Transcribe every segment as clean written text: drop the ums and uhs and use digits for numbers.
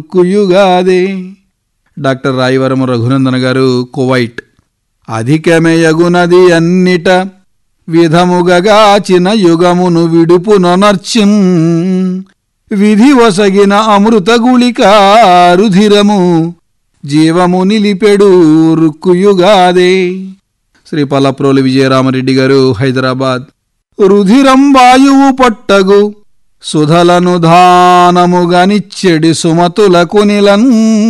కుయుగాదే. Doctor Rayavaram Raghunandana గారు, Kuwait. అధికమేయగునది అన్నిట విధముగగాచిన యుగమును విడుపునొనర్చిం. విధి వసగిన అమృత గుళికా రుధిరము జీవము నిలిపెడు రుక్కుయుగాదే. శ్రీ పల్లప్రోలు విజయరామరెడ్డి గారు, హైదరాబాద్. రుధిరం వాయువు పట్టగు సుధలను దానముగనిచ్చెడి సుమతులకు నిలన్.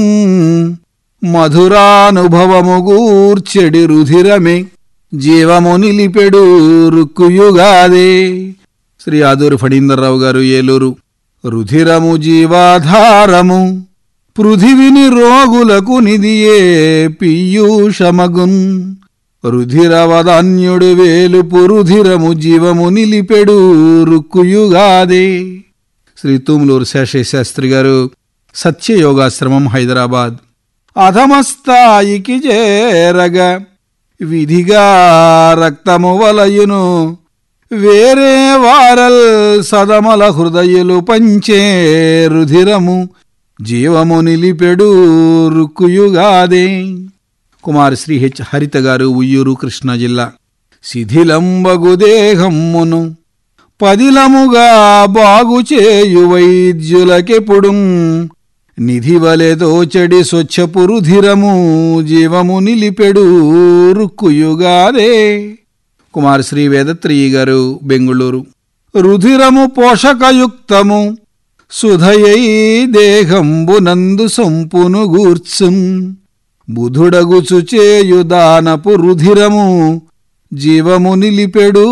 మధురానుభవము గూర్చెడి రుధిరమే జీవము నిలిపెడు రుక్కుయుగాదే. శ్రీ ఆదూరి ఫణీందర్రావు గారు, ఏలూరు. రుధిరము జీవాధారము పృథివిని రోగులకు నిదియే పీయూషమగున్. రుధిరవదాన్యుడు వేలుపు రుధిరము జీవము నిలిపెడు రుక్కుయుగాదే. శ్రీ తూములూరు శేషయ్య శాస్త్రి గారు, సత్యయోగాశ్రమం, హైదరాబాద్. అధమస్థాయికి చేరగా విధిగా రక్తము వలయును వేరే వారల్ సదమల హృదయులు పంచే రుధిరము జీవము నిలిపెడు రుక్కుయుగాదే. కుమార్ శ్రీ హెచ్ హరిత గారు, ఉయ్యూరు, కృష్ణా జిల్లా. శిథిలంబగు దేహమ్మును పదిలముగా బాగుచేయు వైద్యులకెప్పుడు నిధివలెతో చెడి స్వచ్ఛపు రుధిరము జీవము నిలిపెడు రుక్కుయుగాదే. కుమార్ శ్రీ వేదత్రియి గారు, బెంగుళూరు. రుధిరము పోషకయుక్తము సుధయై దేహంబునందు సంపును గూర్చుం. బుధుడగుచుచేయు దానపు రుధిరము జీవము నిలిపెడు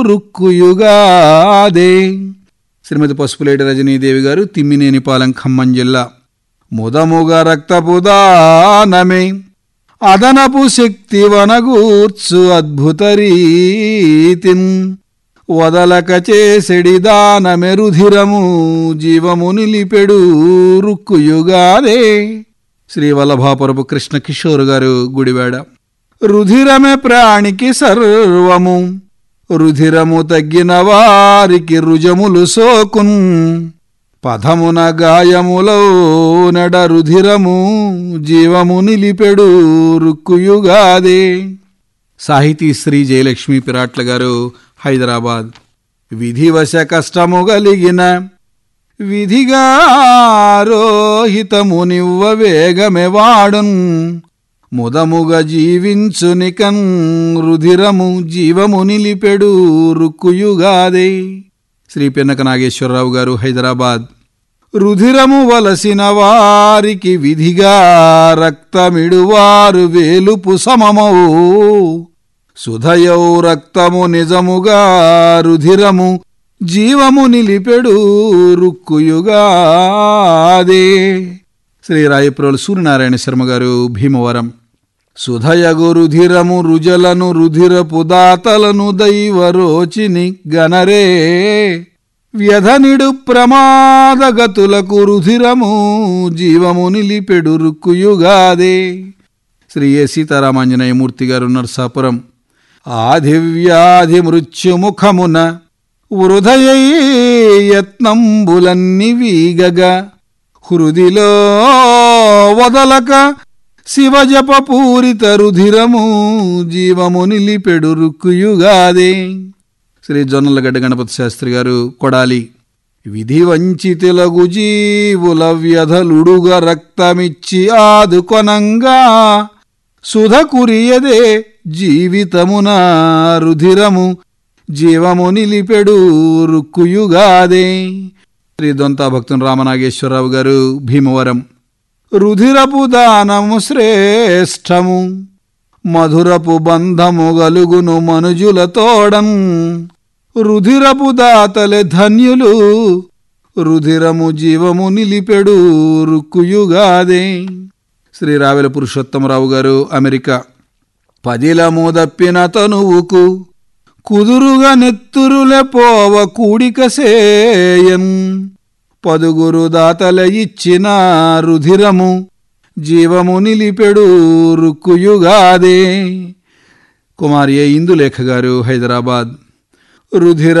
రుక్కుయుగాదే. శ్రీమతి పసుపులేటి రజనీదేవి గారు, తిమ్మినేనిపాలెం, ఖమ్మం జిల్లా. ముదముగ రక్తపు దానమే అదనపు శక్తి వనగూర్చు అద్భుత రీతిన్. వదలక చేసెడి దానమె రుధిరము జీవము నిలిపెడు రుక్కుయుగాదే. శ్రీ వల్లభాపురపు కృష్ణ కిషోర్ గారు, గుడివాడ. రుధిరమే ప్రాణికి సర్వము రుధిరము తగ్గిన వారికి రుజములు సోకున్. పదమున గాయములో నడ రుధిరము జీవము నిలిపెడు రుక్కుయుగాదే. సాహితీ శ్రీ జయలక్ష్మి పిరాట్ల గారు, హైదరాబాద్. విధివశ కష్టము గలిగిన విధిగా రోహితము నివ్వ వేగమే వాడున్. ముదముగ జీవించునికన్ రుధిరము జీవము నిలిపెడు రుక్కుయుగాదే. శ్రీ పిన్నక నాగేశ్వరరావు గారు, హైదరాబాద్. రుధిరము వలసిన వారికి విధిగా రక్తమిడువారు వేలుపు సమమవు. సుధయౌ రక్తము నిజముగా రుధిరము జీవము నిలిపెడు రుక్కుయుగాదే. శ్రీ రాయప్రోలు సూర్యనారాయణ శర్మ గారు, భీమవరం. సుధయగు రుధిరము రుజలను రుధిరపు దాతలను దైవరోచిని గనరే. వ్యధనిడు ప్రమాదగతులకు రుధిరము జీవము నిలిపెడు రుక్కుయుగాదే. శ్రీ ఏ సీతారామాంజనేయమూర్తి గారు, నర్సాపురం. ఆదివ్యాధి మృత్యుముఖమున వృధయై యత్నంబులన్ని వీగగా హృదిలో వదలక శివజప పూరిత రుధిరము జీవము నిలిపెడు రుక్కుయుగాదే. శ్రీ జొన్నలగడ్డ గణపతి శాస్త్రి గారు, కొడాలి. విధి వంచితులగు జీవుల వ్యధలుడుగా రక్తమిచ్చి ఆదుకొనంగా సుధ కురియదే జీవితమున రుధిరము జీవము నిలిపెడు రుక్కుయుగాదే. శ్రీ దొంతా భక్తుని రామనాగేశ్వరరావు గారు, భీమవరం. రుధిరపు దానము శ్రేష్టము మధురపు బంధము గలుగును మనుజుల తోడం. రుధిరపు దాతలే ధన్యులు రుధిరము జీవము నిలిపెడు రుక్కుయుగాదే. శ్రీ రావెల పురుషోత్తమరావు గారు, అమెరికా. పదిలము దప్పిన తనువుకు కుదురుగా నెత్తురులే పోవ కూడిక సేయం. పదుగురు దాతల ఇచ్చిన రుధిరము జీవము నిలిపెడు రుక్కుయుగాదే. కుమారి ఏ ఇందులేఖ గారు, హైదరాబాద్. రుధిర